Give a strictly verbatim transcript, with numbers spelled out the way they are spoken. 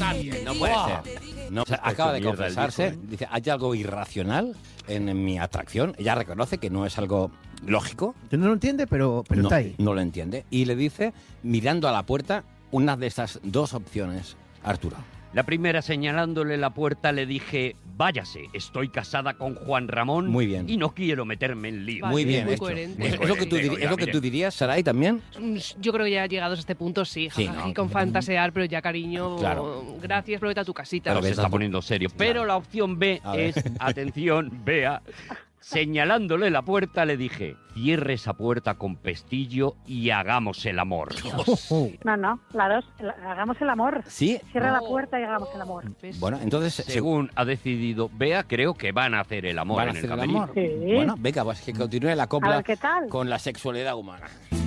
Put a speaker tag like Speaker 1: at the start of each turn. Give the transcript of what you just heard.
Speaker 1: nadie. No puede
Speaker 2: Buah.
Speaker 1: ser. No, o sea, acaba de confesarse. Dice, hay algo irracional en, en mi atracción. Ella reconoce que no es algo lógico.
Speaker 3: Yo no lo entiende, pero, pero
Speaker 1: no,
Speaker 3: está ahí.
Speaker 1: No lo entiende. Y le dice, mirando a la puerta, una de estas dos opciones, Arturo.
Speaker 4: La primera, señalándole la puerta, le dije, váyase, estoy casada con Juan Ramón.
Speaker 1: Muy bien.
Speaker 4: Y no quiero meterme en lío.
Speaker 5: Vale,
Speaker 1: Muy bien
Speaker 5: muy
Speaker 1: hecho.
Speaker 5: coherente.
Speaker 1: Es, es lo que tú, diri-
Speaker 4: Oiga,
Speaker 1: es lo que
Speaker 4: mire.
Speaker 1: tú dirías, Saray, también.
Speaker 5: Mm, Yo creo que ya llegados a este punto, sí.
Speaker 1: Sí,
Speaker 5: jajaji,
Speaker 1: ¿no?
Speaker 5: con fantasear, pero ya, cariño,
Speaker 1: Claro.
Speaker 5: gracias, pero vete a tu casita.
Speaker 4: Claro,
Speaker 1: Pero
Speaker 4: se
Speaker 1: ves a
Speaker 4: está
Speaker 1: tu-
Speaker 4: poniendo serio. Pero la opción B
Speaker 1: A ver.
Speaker 4: es, atención, vea, señalándole la puerta le dije, cierre esa puerta con pestillo y hagamos el amor.
Speaker 6: No, no, la dos, el- hagamos el amor.
Speaker 1: Sí.
Speaker 6: Cierra la
Speaker 5: No.
Speaker 6: puerta y hagamos el amor.
Speaker 5: ¿Ves?
Speaker 1: Bueno, entonces, según
Speaker 4: Según ha decidido Bea, creo que van a hacer el amor
Speaker 1: van a
Speaker 4: en
Speaker 1: hacer
Speaker 4: el
Speaker 1: el
Speaker 4: camerino.
Speaker 1: amor.
Speaker 6: Sí.
Speaker 1: Bueno, venga, pues que continúe la
Speaker 6: A
Speaker 1: copla
Speaker 6: ver qué tal.
Speaker 1: con la sexualidad humana.